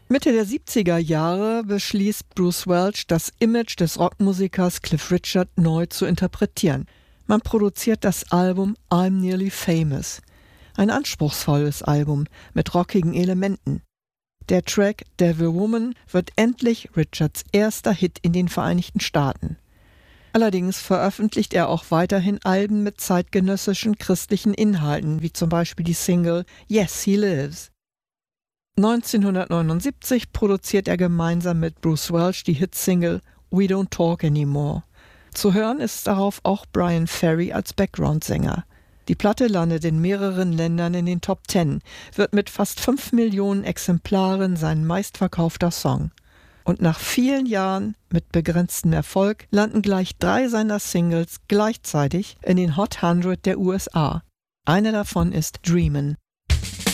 Mitte der 70er Jahre beschließt Bruce Welch, das Image des Rockmusikers Cliff Richard neu zu interpretieren. Man produziert das Album I'm Nearly Famous. Ein anspruchsvolles Album mit rockigen Elementen. Der Track Devil Woman wird endlich Richards erster Hit in den Vereinigten Staaten. Allerdings veröffentlicht er auch weiterhin Alben mit zeitgenössischen christlichen Inhalten, wie zum Beispiel die Single Yes, He Lives. 1979 produziert er gemeinsam mit Bruce Welch die Hitsingle We Don't Talk Anymore. Zu hören ist darauf auch Bryan Ferry als Background-Sänger. Die Platte landet in mehreren Ländern in den Top 10, wird mit fast 5 Millionen Exemplaren sein meistverkaufter Song. Und nach vielen Jahren mit begrenztem Erfolg landen gleich 3 seiner Singles gleichzeitig in den Hot 100 der USA. Eine davon ist Dreamin'.